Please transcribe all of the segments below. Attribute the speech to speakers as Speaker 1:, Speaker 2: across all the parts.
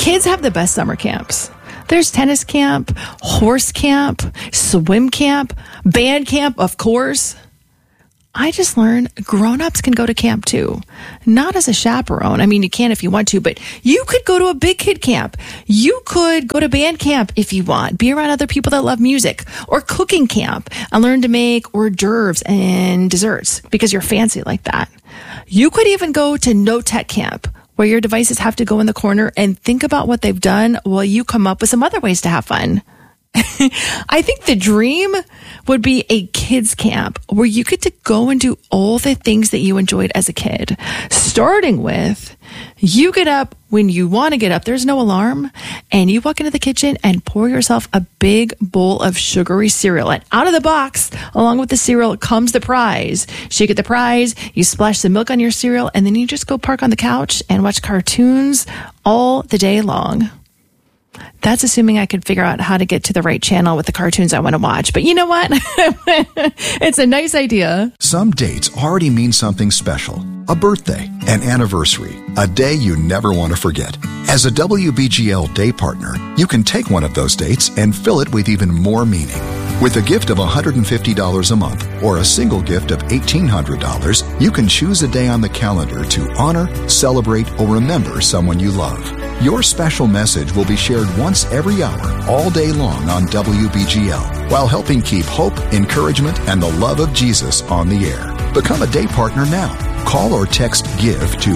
Speaker 1: Kids have the best summer camps. There's tennis camp, horse camp, swim camp, band camp, of course. I just learned grown-ups can go to camp too. Not as a chaperone. I mean, you can if you want to, but you could go to a big kid camp. You could go to band camp if you want. Be around other people that love music. Or cooking camp and learn to make hors d'oeuvres and desserts because you're fancy like that. You could even go to no-tech camp, where your devices have to go in the corner and think about what they've done while you come up with some other ways to have fun. I think the dream would be a kids camp where you get to go and do all the things that you enjoyed as a kid. Starting with, you get up when you want to get up. There's no alarm. And you walk into the kitchen and pour yourself a big bowl of sugary cereal. And out of the box, along with the cereal, comes the prize. So you get the prize, you splash some milk on your cereal, and then you just go park on the couch and watch cartoons all the day long. That's assuming I could figure out how to get to the right channel with the cartoons I want to watch. But you know what? It's a nice idea.
Speaker 2: Some dates already mean something special. A birthday, an anniversary, a day you never want to forget. As a WBGL day partner, you can take one of those dates and fill it with even more meaning. With a gift of $150 a month or a single gift of $1,800, you can choose a day on the calendar to honor, celebrate, or remember someone you love. Your special message will be shared once every hour, all day long on WBGL, while helping keep hope, encouragement, and the love of Jesus on the air. Become a day partner now. Call or text GIVE to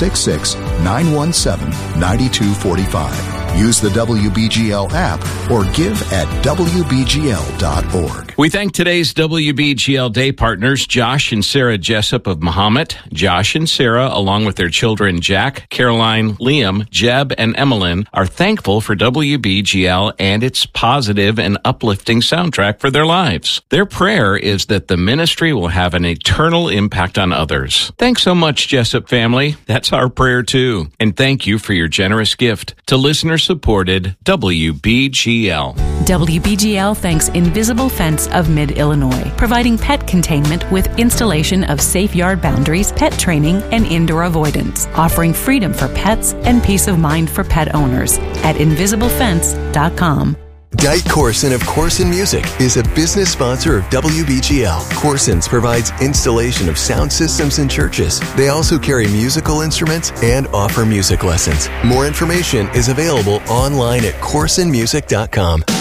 Speaker 2: 866-917-9245. Use the WBGL app or give at WBGL.org.
Speaker 3: We thank today's WBGL Day partners, Josh and Sarah Jessup of Mahomet. Josh and Sarah, along with their children Jack, Caroline, Liam, Jeb, and Emmeline, are thankful for WBGL and its positive and uplifting soundtrack for their lives. Their prayer is that the ministry will have an eternal impact on others. Thanks so much, Jessup family. That's our prayer too. And thank you for your generous gift to listener-supported WBGL.
Speaker 4: WBGL thanks Invisible Fence of Mid-Illinois, providing pet containment with installation of safe yard boundaries, pet training, and indoor avoidance, offering freedom for pets and peace of mind for pet owners at invisiblefence.com.
Speaker 5: Dite Corson of Corson Music is a business sponsor of WBGL. Corson's provides installation of sound systems in churches. They also carry musical instruments and offer music lessons. More information is available online at corsonmusic.com.